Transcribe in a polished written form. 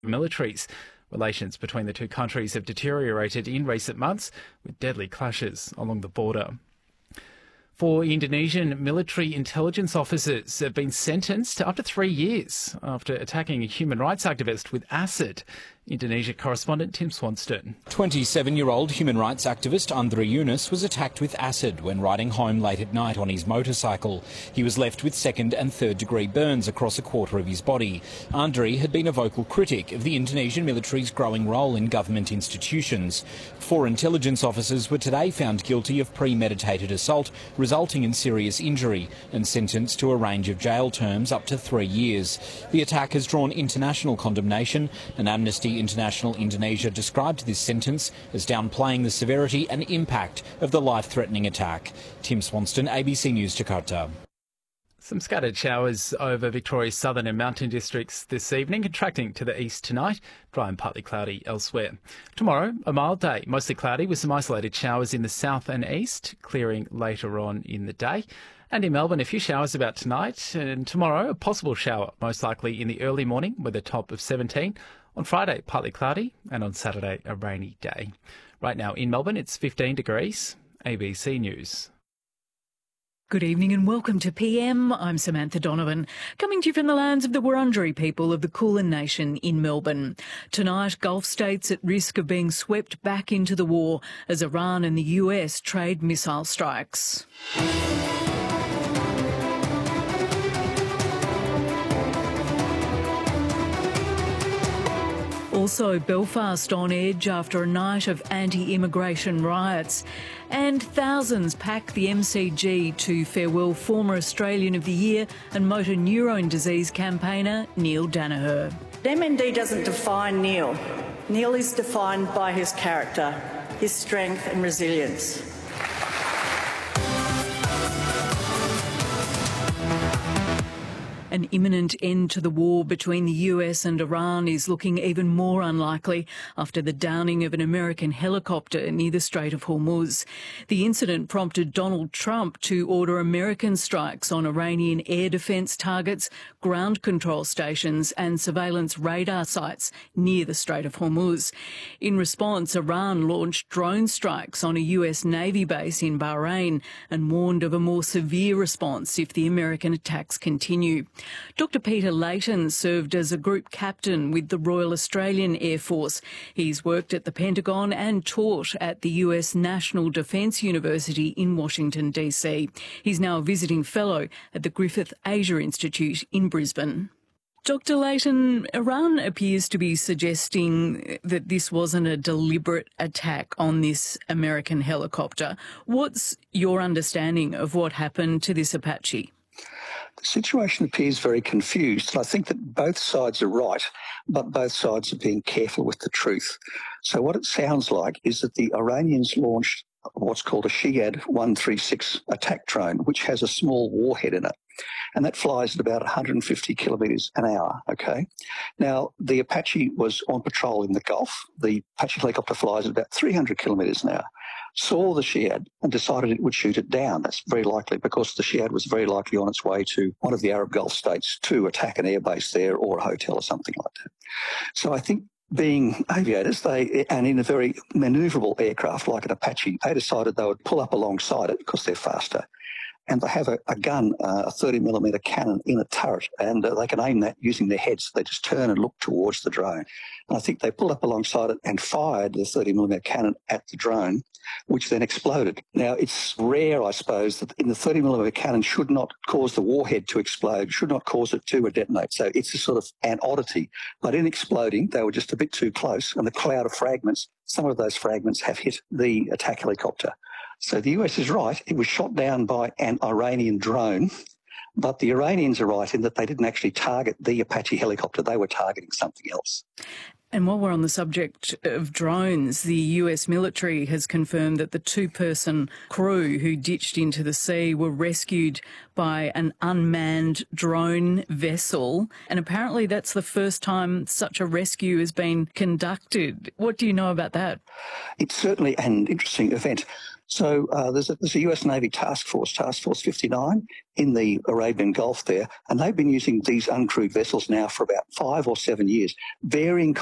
militaries. Relations between the two countries have deteriorated in recent months, with deadly clashes along the border. 4 Indonesian military intelligence officers have been sentenced to up to 3 years after attacking a human rights activist with acid. Indonesia correspondent Tim Swanston. 27-year-old human rights activist Andre Yunus was attacked with acid when riding home late at night on his motorcycle. He was left with second and third degree burns across a quarter of his body. Andre had been a vocal critic of the Indonesian military's growing role in government institutions. 4 intelligence officers were today found guilty of premeditated assault, resulting in serious injury, and sentenced to a range of jail terms up to 3 years. The attack has drawn international condemnation, and Amnesty International Indonesia described this sentence as downplaying the severity and impact of the life-threatening attack. Tim Swanston, ABC News, Jakarta. Some scattered showers over Victoria's southern and mountain districts this evening, contracting to the east tonight, dry and partly cloudy elsewhere. Tomorrow, a mild day, mostly cloudy with some isolated showers in the south and east, clearing later on in the day. And in Melbourne, a few showers about tonight, and tomorrow a possible shower, most likely in the early morning with a top of 17. On Friday, partly cloudy, and on Saturday, a rainy day. Right now in Melbourne, it's 15 degrees. ABC News. Good evening and welcome to PM. I'm Samantha Donovan, coming to you from the lands of the Wurundjeri people of the Kulin Nation in Melbourne. Tonight, Gulf states at risk of being swept back into the war as Iran and the US trade missile strikes. Also, Belfast on edge after a night of anti-immigration riots. And thousands pack the MCG to farewell former Australian of the Year and motor neurone disease campaigner Neil Danaher. MND doesn't define Neil. Neil is defined by his character, his strength and resilience. An imminent end to the war between the US and Iran is looking even more unlikely after the downing of an American helicopter near the Strait of Hormuz. The incident prompted Donald Trump to order American strikes on Iranian air defence targets, ground control stations and surveillance radar sites near the Strait of Hormuz. In response, Iran launched drone strikes on a US Navy base in Bahrain and warned of a more severe response if the American attacks continue. Dr. Peter Layton served as a group captain with the Royal Australian Air Force. He's worked at the Pentagon and taught at the US National Defence University in Washington, DC. He's now a visiting fellow at the Griffith Asia Institute in Brisbane. Dr. Layton, Iran appears to be suggesting that this wasn't a deliberate attack on this American helicopter. What's your understanding of what happened to this Apache? The situation appears very confused, and I think that both sides are right, but both sides are being careful with the truth. So what it sounds like is that the Iranians launched what's called a Shiad 136 attack drone, which has a small warhead in it, and that flies at about 150 kilometres an hour, okay? Now, the Apache was on patrol in the Gulf. The Apache helicopter flies at about 300 kilometres an hour. Saw the Shiad and decided it would shoot it down. That's very likely because the Shiad was very likely on its way to one of the Arab Gulf states to attack an airbase there or a hotel or something like that. So I think being aviators, and in a very manoeuvrable aircraft like an Apache, they decided they would pull up alongside it because they're faster. And they have a gun, a 30mm cannon in a turret, and they can aim that using their heads. They just turn and look towards the drone. And I think they pulled up alongside it and fired the 30mm cannon at the drone, which then exploded. Now, it's rare, I suppose, that in the 30mm cannon should not cause the warhead to explode, should not cause it to detonate. So it's a sort of an oddity. But in exploding, they were just a bit too close, and the cloud of fragments, some of those fragments have hit the attack helicopter. So the US is right. It was shot down by an Iranian drone, but the Iranians are right in that they didn't actually target the Apache helicopter. They were targeting something else. And while we're on the subject of drones, the US military has confirmed that the 2-person crew who ditched into the sea were rescued by an unmanned drone vessel. And apparently that's the first time such a rescue has been conducted. What do you know about that? It's certainly an interesting event. So there's a US Navy task force, Task Force 59, in the Arabian Gulf there, and they've been using these uncrewed vessels now for about 5 or 7 years, varying